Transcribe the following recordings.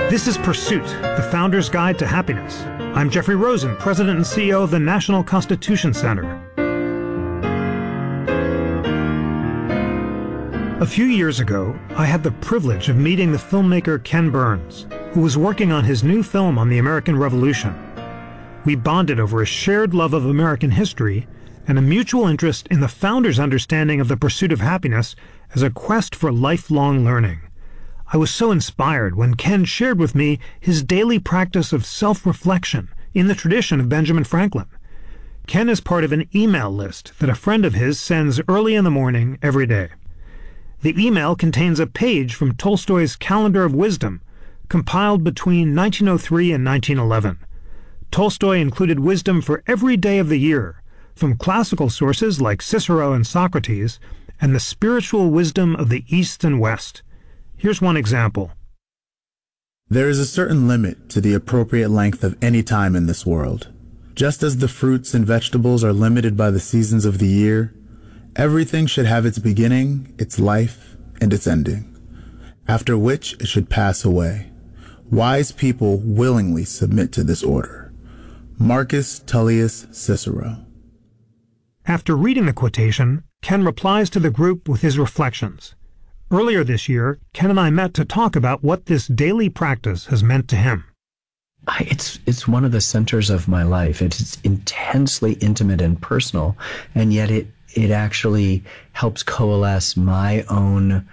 This is Pursuit, the Founder's Guide to Happiness. I'm Jeffrey Rosen, President and CEO of the National Constitution Center. A few years ago, I had the privilege of meeting the filmmaker Ken Burns, who was working on his new film on the American Revolution. We bonded over a shared love of American history and a mutual interest in the founder's understanding of the pursuit of happiness as a quest for lifelong learning. I was so inspired when Ken shared with me his daily practice of self-reflection in the tradition of Benjamin Franklin. Ken is part of an email list that a friend of his sends early in the morning every day. The email contains a page from Tolstoy's Calendar of Wisdom, compiled between 1903 and 1911. Tolstoy included wisdom for every day of the year, from classical sources like Cicero and Socrates, and the spiritual wisdom of the East and West. Here's one example. There is a certain limit to the appropriate length of any time in this world. Just as the fruits and vegetables are limited by the seasons of the year, everything should have its beginning, its life, and its ending, after which it should pass away. Wise people willingly submit to this order. Marcus Tullius Cicero. After reading the quotation, Ken replies to the group with his reflections. Earlier this year, Ken and I met to talk about what this daily practice has meant to him. It's one of the centers of my life. It's intensely intimate and personal, and yet it actually helps coalesce my own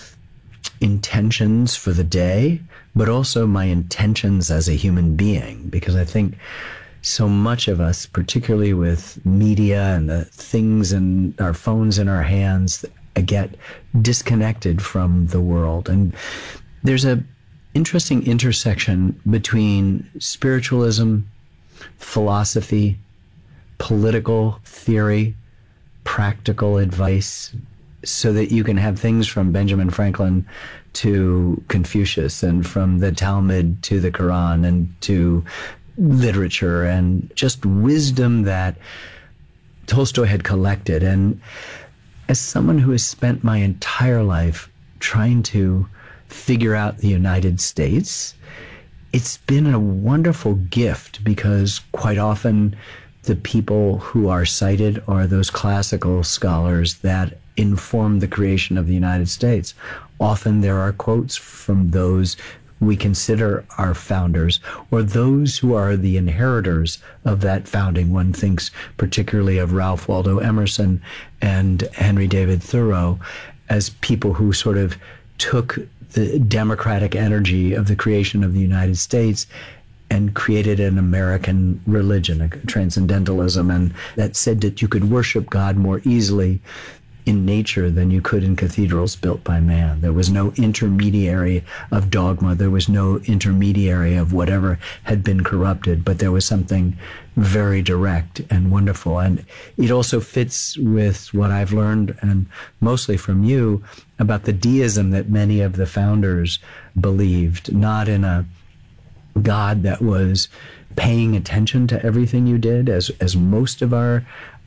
intentions for the day, but also my intentions as a human being, because I think so much of us, particularly with media and the things in our phones in our hands, get disconnected from the world. And there's a interesting intersection between spiritualism, philosophy, political theory, practical advice, so that you can have things from Benjamin Franklin to Confucius, and from the Talmud to the Quran, and to literature, and just wisdom that Tolstoy had collected. And as someone who has spent my entire life trying to figure out the United States, it's been a wonderful gift, because quite often the people who are cited are those classical scholars that inform the creation of the United States. Often there are quotes from those we consider our founders, or those who are the inheritors of that founding. One thinks particularly of Ralph Waldo Emerson and Henry David Thoreau as people who sort of took the democratic energy of the creation of the United States and created an American religion, a transcendentalism, and that said that you could worship God more easily in nature than you could in cathedrals built by man. There was no intermediary of dogma. There was no intermediary of whatever had been corrupted, but there was something very direct and wonderful. And it also fits with what I've learned, and mostly from you, about the deism that many of the founders believed, not in a God that was paying attention to everything you did, as most of our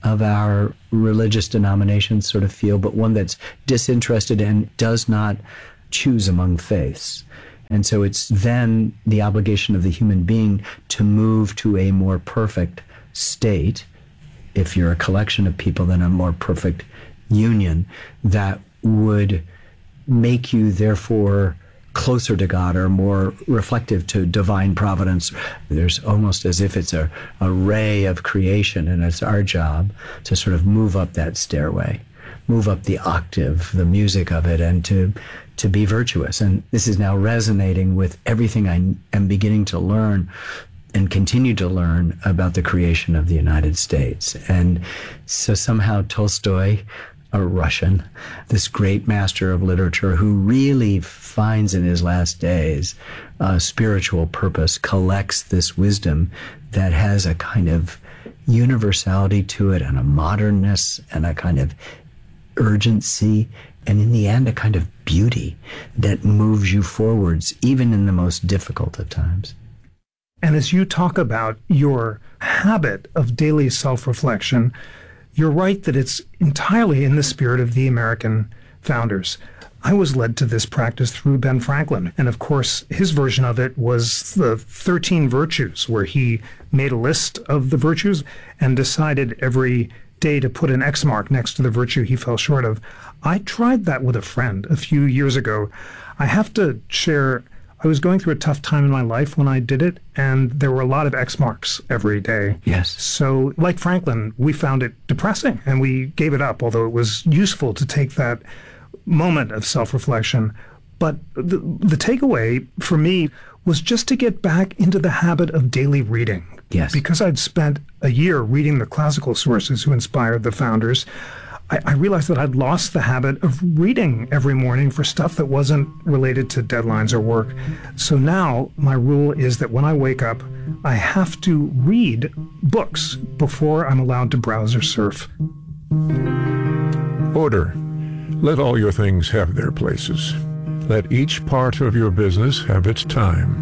religious denominations sort of feel, but one that's disinterested and does not choose among faiths. And so it's then the obligation of the human being to move to a more perfect state. If you're a collection of people, then a more perfect union that would make you therefore closer to God, or more reflective to divine providence. There's almost as if it's a ray of creation, and it's our job to sort of move up that stairway, move up the octave, the music of it, and to be virtuous. And this is now resonating with everything I am beginning to learn and continue to learn about the creation of the United States. And so somehow Tolstoy, a Russian, this great master of literature who really finds in his last days a spiritual purpose, collects this wisdom that has a kind of universality to it, and a modernness, and a kind of urgency, and in the end, a kind of beauty that moves you forwards, even in the most difficult of times. And as you talk about your habit of daily self-reflection, you're right that it's entirely in the spirit of the American founders. I was led to this practice through Ben Franklin. And of course, his version of it was the 13 virtues, where he made a list of the virtues and decided every day to put an X mark next to the virtue he fell short of. I tried that with a friend a few years ago. I have to share, I was going through a tough time in my life when I did it, and there were a lot of X marks every day. Yes. So, like Franklin, we found it depressing and we gave it up, although it was useful to take that moment of self-reflection. But the takeaway for me was just to get back into the habit of daily reading. Yes. Because I'd spent a year reading the classical sources who inspired the founders, I realized that I'd lost the habit of reading every morning for stuff that wasn't related to deadlines or work. So now my rule is that when I wake up, I have to read books before I'm allowed to browse or surf. Order. Let all your things have their places. Let each part of your business have its time.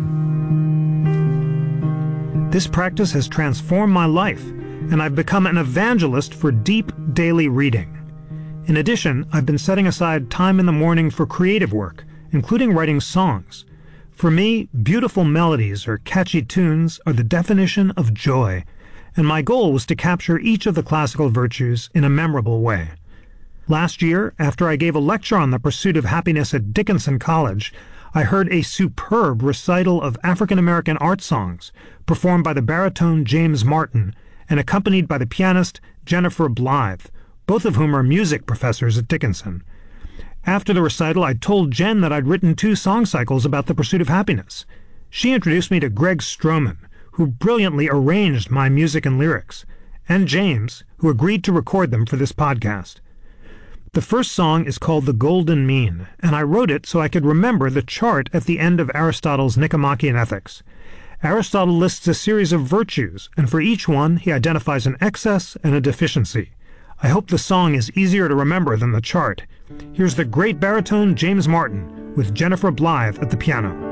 This practice has transformed my life, and I've become an evangelist for deep daily reading. In addition, I've been setting aside time in the morning for creative work, including writing songs. For me, beautiful melodies or catchy tunes are the definition of joy, and my goal was to capture each of the classical virtues in a memorable way. Last year, after I gave a lecture on the pursuit of happiness at Dickinson College, I heard a superb recital of African-American art songs performed by the baritone James Martin and accompanied by the pianist Jennifer Blythe, both of whom are music professors at Dickinson. After the recital, I told Jen that I'd written 2 song cycles about the pursuit of happiness. She introduced me to Greg Stroman, who brilliantly arranged my music and lyrics, and James, who agreed to record them for this podcast. The first song is called The Golden Mean, and I wrote it so I could remember the chart at the end of Aristotle's Nicomachean Ethics. Aristotle lists a series of virtues, and for each one he identifies an excess and a deficiency. I hope the song is easier to remember than the chart. Here's the great baritone James Martin with Jennifer Blythe at the piano.